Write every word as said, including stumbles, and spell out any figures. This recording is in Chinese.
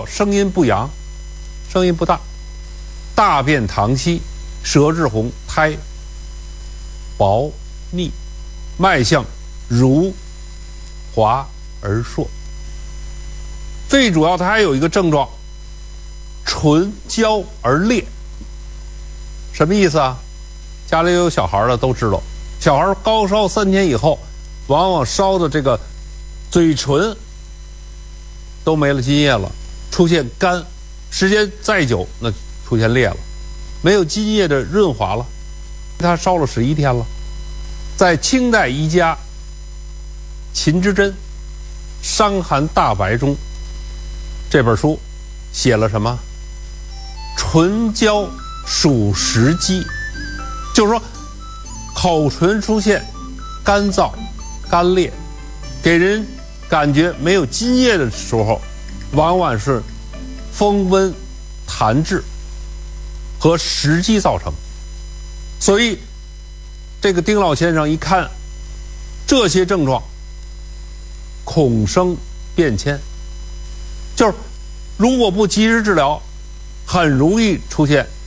声音不扬，声音不大，大便溏稀，舌质红，苔薄腻，脉象如滑而硕。最主要，它还有一个症状，唇焦而裂。什么意思啊？家里有小孩的都知道，小孩高烧三天以后，往往烧的这个嘴唇都没了津液了，出现干，时间再久那出现裂了，没有津液的润滑了。他烧了十一天了。在清代医家秦之珍《伤寒大白》中，这本书写了什么？唇焦属食积，就是说口唇出现干燥、干裂，给人感觉没有津液的时候，往往是风温痰滞和食积造成。所以这个丁老先生一看这些症状，恐生变迁，就是如果不及时治疗，很容易出现